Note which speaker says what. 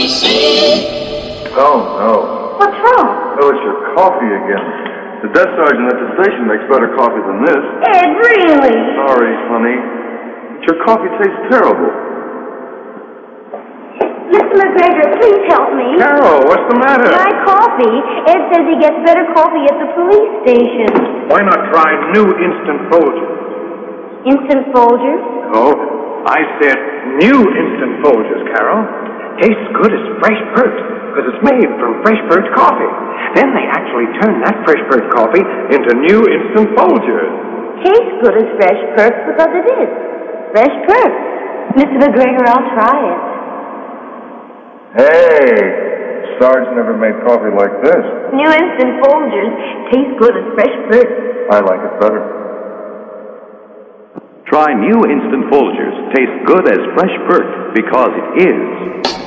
Speaker 1: Oh, no.
Speaker 2: What's wrong?
Speaker 1: Oh, it's your coffee again. The desk sergeant at the station makes better coffee than this.
Speaker 2: Ed, really?
Speaker 1: Sorry, honey. Your coffee tastes terrible.
Speaker 2: Mr. McGregor, please help me.
Speaker 1: Carol, what's the matter?
Speaker 2: My coffee. Ed says he gets better coffee at the police station.
Speaker 3: Why not try new Instant Folgers?
Speaker 2: Instant Folgers?
Speaker 3: Oh, I said new Instant Folgers, Carol. Tastes good as fresh perch, because it's made from fresh perch coffee. Then they actually turn that fresh perch coffee into new Instant Folgers.
Speaker 2: Tastes good as fresh perch because it is. Fresh perch. Mr. McGregor, I'll try it.
Speaker 1: Hey, Sarge never made coffee like this.
Speaker 2: New Instant Folgers taste good as fresh perch.
Speaker 1: I like it better.
Speaker 4: Try new Instant Folgers. Tastes good as fresh perch because it is.